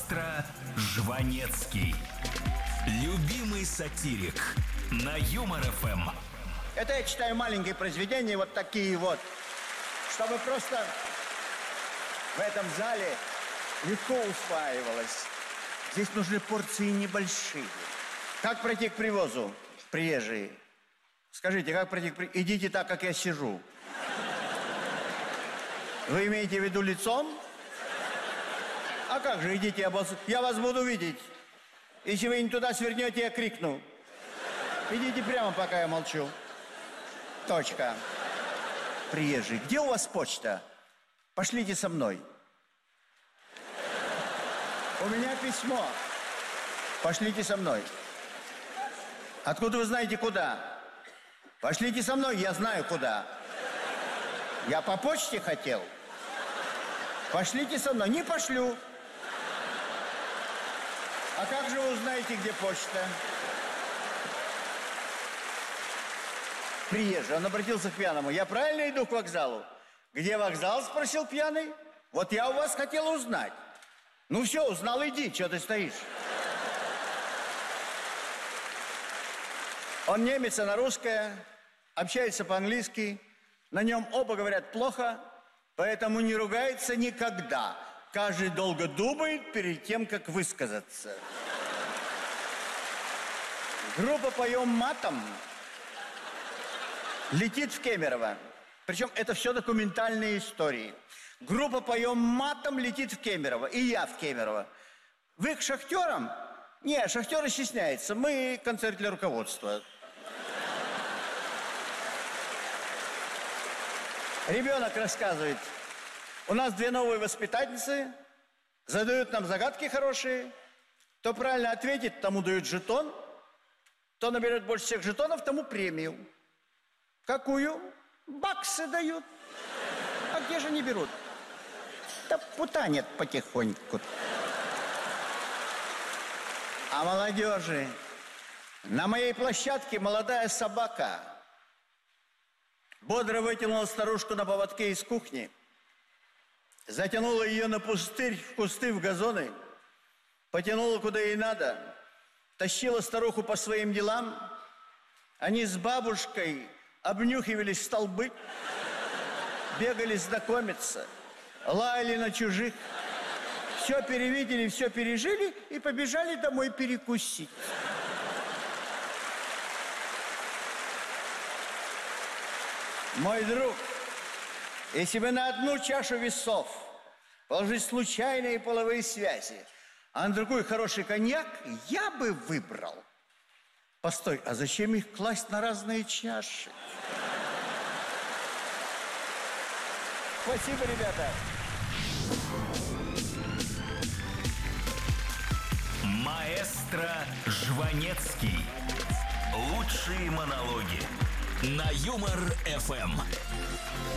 Маэстро Жванецкий. Любимый сатирик на Юмор ФМ. Это я читаю маленькие произведения, вот такие вот, чтобы просто в этом зале легко усваивалось. Здесь нужны порции небольшие. Как пройти к привозу, приезжие? Скажите, как пройти к привозу? Идите так, как я сижу. Вы имеете в виду лицом? А как же, идите, я вас буду видеть. Если вы не туда свернете, я крикну. Идите прямо, пока я молчу. Точка. Приезжий, где у вас почта? Пошлите со мной. У меня письмо. Пошлите со мной. Откуда вы знаете, куда? Пошлите со мной, я знаю, куда. Я по почте хотел. Пошлите со мной. Не пошлю. А как же вы узнаете, где почта? Приезжий, он обратился к пьяному. Я правильно иду к вокзалу? Где вокзал, спросил пьяный. Вот я у вас хотел узнать. Ну все, узнал, иди, что ты стоишь? Он немец, она русская, общается по-английски. На нем оба говорят плохо, поэтому не ругается никогда. Каждый долго думает перед тем, как высказаться. Группа «Поем матом» летит в Кемерово. Причем это все документальные истории. Группа «Поем матом» летит в Кемерово. И я в Кемерово. Вы к шахтерам? Не, шахтеры стесняются. Мы концерт для руководства. Ребенок рассказывает. У нас 2 новые воспитательницы. Задают нам загадки хорошие. Кто правильно ответит, тому дают жетон. Кто наберет больше всех жетонов, тому премию. Какую? Баксы дают. А где же не берут? Да путанят потихоньку. А молодежи. На моей площадке молодая собака бодро вытянула старушку на поводке из кухни, затянула ее на пустырь, в кусты, в газоны, потянула куда ей надо, тащила старуху по своим делам. Они с бабушкой обнюхивались столбы, бегали знакомиться, лаяли на чужих, все перевидели, все пережили и побежали домой перекусить. Мой друг, если бы на одну чашу весов положить случайные половые связи, а на другой хороший коньяк, я бы выбрал. Постой, а зачем их класть на разные чаши? Спасибо, ребята. Маэстро Жванецкий. Лучшие монологи на Юмор ФМ.